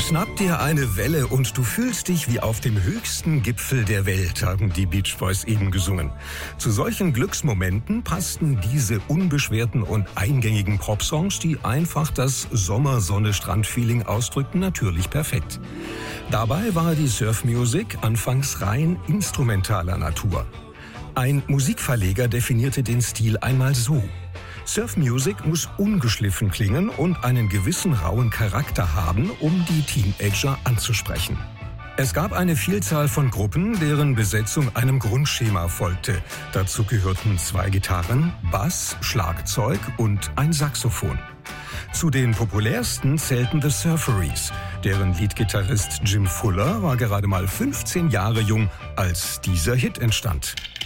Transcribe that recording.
Schnapp dir eine Welle und du fühlst dich wie auf dem höchsten Gipfel der Welt, haben die Beach Boys eben gesungen. Zu solchen Glücksmomenten passten diese unbeschwerten und eingängigen Popsongs, die einfach das Sommersonne-Strand-Feeling ausdrückten, natürlich perfekt. Dabei war die Surfmusik anfangs rein instrumentaler Natur. Ein Musikverleger definierte den Stil einmal so: Surfmusik muss ungeschliffen klingen und einen gewissen rauen Charakter haben, um die Teenager anzusprechen. Es gab eine Vielzahl von Gruppen, deren Besetzung einem Grundschema folgte. Dazu gehörten 2 Gitarren, Bass, Schlagzeug und ein Saxophon. Zu den populärsten zählten The Surferys. Deren Leadgitarrist Jim Fuller war gerade mal 15 Jahre jung, als dieser Hit entstand.